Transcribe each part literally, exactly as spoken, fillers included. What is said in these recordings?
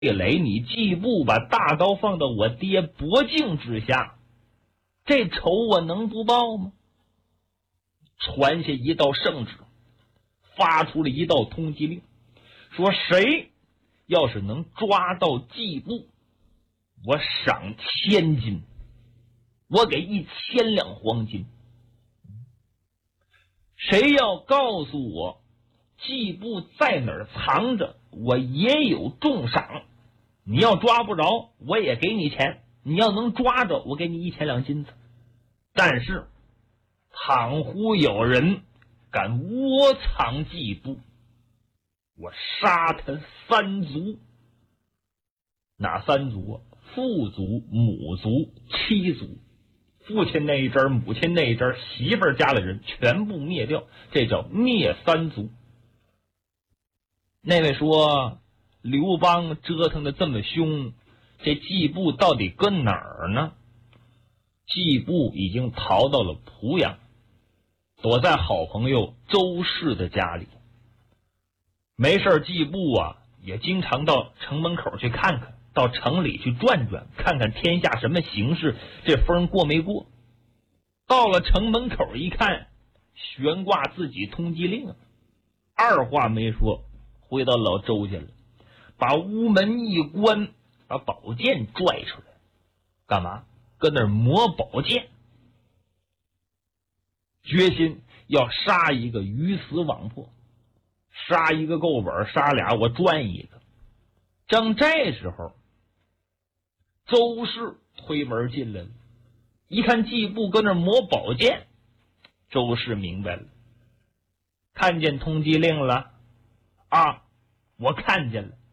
累，你季布把大刀放到我爹脖颈之下，这仇我能不报吗？传下一道圣旨，发出了一道通缉令，说谁要是能抓到季布，我赏千金，我给一千两黄金。谁要告诉我季布在哪儿藏着，我也有重赏。你要抓不着，我也给你钱，你要能抓着，我给你一千两金子。但是倘乎有人敢窝藏季布，我杀他三族。哪三族啊？父族、母族、妻族。父亲那一支，母亲那一支，媳妇儿家的人全部灭掉，这叫灭三族。那位说刘邦折腾的这么凶，这季布到底搁哪儿呢？季布已经逃到了濮阳，躲在好朋友周氏的家里。没事，季布啊也经常到城门口去看看，到城里去转转，看看天下什么形势，这风过没过。到了城门口一看，悬挂自己通缉令，二话没说回到老周家了，把屋门一关，把宝剑拽出来。干嘛？搁那儿磨宝剑，决心要杀一个鱼死网破，杀一个够本，杀俩我赚一个。正这时候，周氏推门进来了，一看季布搁那儿磨宝剑，周氏明白了，看见通缉令了啊，我看见了。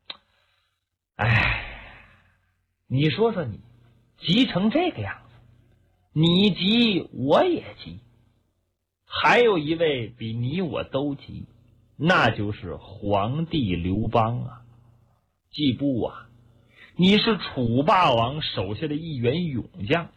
哎，你说说你急成这个样子，你急我也急，还有一位比你我都急，那就是皇帝刘邦啊。季布啊，你是楚霸王手下的一员勇将，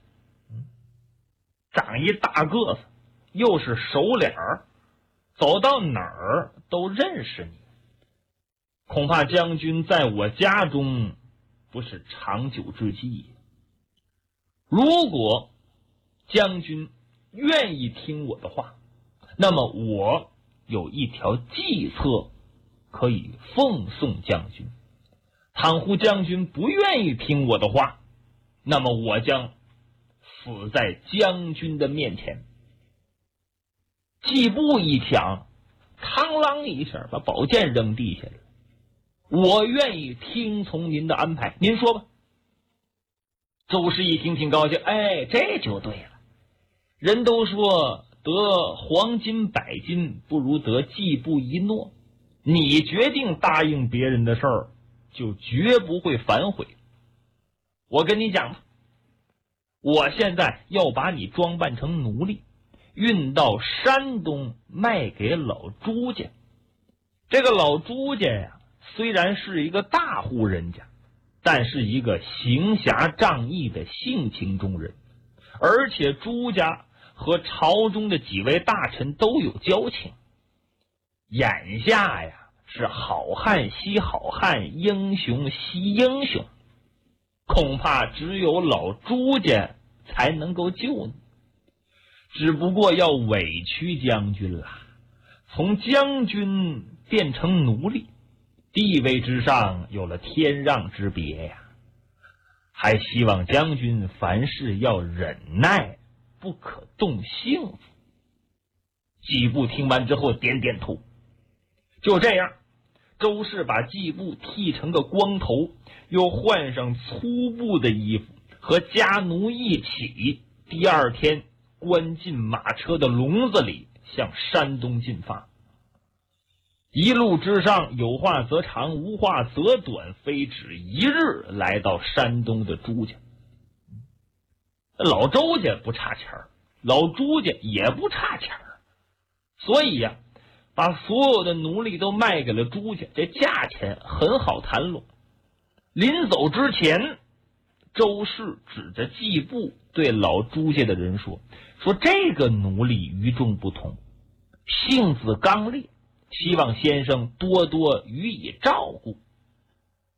长一大个子，又是熟脸儿，走到哪儿都认识你。恐怕将军在我家中不是长久之计。如果将军愿意听我的话，那么我有一条计策可以奉送将军。倘乎将军不愿意听我的话，那么我将死在将军的面前。季布一想，嘡啷一声把宝剑扔地下了。我愿意听从您的安排，您说吧。周氏一听挺高兴，哎，这就对了。人都说得黄金百斤不如得季布一诺，你决定答应别人的事儿，就绝不会反悔。我跟你讲吧，我现在要把你装扮成奴隶，运到山东卖给老朱家。这个老朱家呀，虽然是一个大户人家，但是一个行侠仗义的性情中人，而且朱家和朝中的几位大臣都有交情。眼下呀，是好汉惜好汉，英雄惜英雄，恐怕只有老朱家才能够救你。只不过要委屈将军了，从将军变成奴隶，地位之上有了天壤之别呀。还希望将军凡事要忍耐，不可动性子。季布听完之后点点头。就这样，周氏把季布剃成个光头，又换上粗布的衣服，和家奴一起，第二天关进马车的笼子里，向山东进发。一路之上，有话则长，无话则短，非止一日来到山东的朱家。老周家不差钱儿，老朱家也不差钱儿，所以呀、啊，把所有的奴隶都卖给了朱家，这价钱很好谈拢。临走之前，周氏指着季布对老朱家的人说：“说这个奴隶与众不同，性子刚烈，希望先生多多予以照顾。”